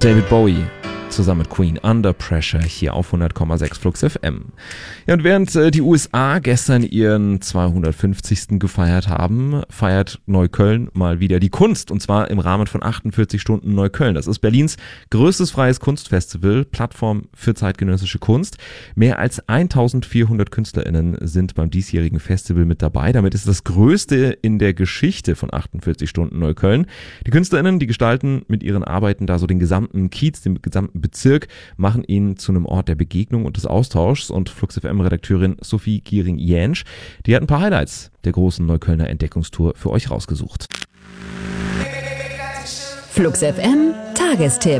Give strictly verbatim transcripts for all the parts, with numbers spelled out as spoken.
David Bowie zusammen mit Queen, Under Pressure, hier auf hundert Komma sechs Flux F M. Ja, und während äh, die U S A gestern ihren zweihundertfünfzigsten gefeiert haben, feiert Neukölln mal wieder die Kunst, und zwar im Rahmen von achtundvierzig Stunden Neukölln. Das ist Berlins größtes freies Kunstfestival, Plattform für zeitgenössische Kunst. Mehr als eintausendvierhundert KünstlerInnen sind beim diesjährigen Festival mit dabei. Damit ist es das größte in der Geschichte von achtundvierzig Stunden Neukölln. Die KünstlerInnen, die gestalten mit ihren Arbeiten da so den gesamten Kiez, den gesamten Bezirk, machen ihn zu einem Ort der Begegnung und des Austauschs. Und Flux F M-Redakteurin Sophie Giering-Jänsch, die hat ein paar Highlights der großen Neuköllner Entdeckungstour für euch rausgesucht. Flux F M Tagestipp.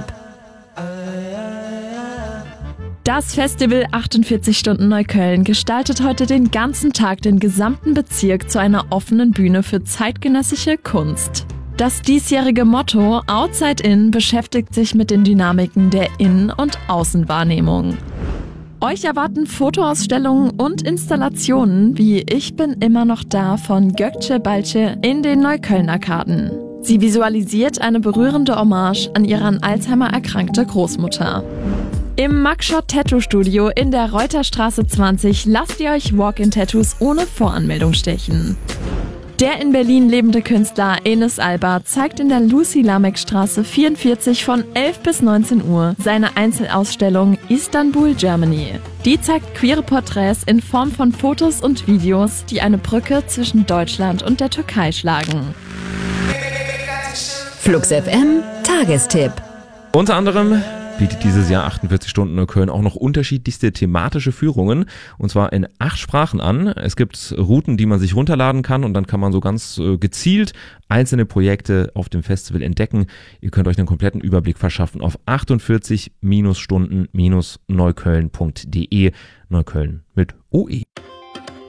Das Festival achtundvierzig Stunden Neukölln gestaltet heute den ganzen Tag den gesamten Bezirk zu einer offenen Bühne für zeitgenössische Kunst. Das diesjährige Motto Outside In beschäftigt sich mit den Dynamiken der Innen- und Außenwahrnehmung. Euch erwarten Fotoausstellungen und Installationen wie Ich bin immer noch da von Gökçe Balce in den Neuköllner Karten. Sie visualisiert eine berührende Hommage an ihre an Alzheimer erkrankte Großmutter. Im Mugshot Tattoo Studio in der Reuterstraße zwanzig lasst ihr euch Walk-in-Tattoos ohne Voranmeldung stechen. Der in Berlin lebende Künstler Enes Alba zeigt in der Lucy-Lameck-Straße vierundvierzig von elf bis neunzehn Uhr seine Einzelausstellung Istanbul, Germany. Die zeigt queere Porträts in Form von Fotos und Videos, die eine Brücke zwischen Deutschland und der Türkei schlagen. Flux F M Tagestipp. Unter anderem bietet dieses Jahr achtundvierzig Stunden Neukölln auch noch unterschiedlichste thematische Führungen, und zwar in acht Sprachen an. Es gibt Routen, die man sich runterladen kann, und dann kann man so ganz äh, gezielt einzelne Projekte auf dem Festival entdecken. Ihr könnt euch einen kompletten Überblick verschaffen auf achtundvierzig Stunden Neukölln punkt de. Neukölln mit O E.